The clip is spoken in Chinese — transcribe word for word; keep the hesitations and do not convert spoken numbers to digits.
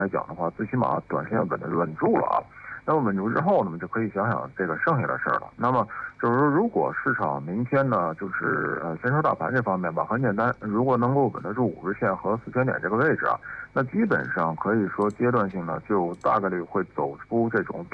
来讲的话，最起码短时间稳的稳住了啊。那么稳住之后呢，我们就可以想想这个剩下的事儿了。那么就是说，如果市场明天呢，就是呃，先说大盘这方面吧，很简单，如果能够稳得住五日线和四千点这个位置啊，那基本上可以说阶段性呢，就大概率会走出这种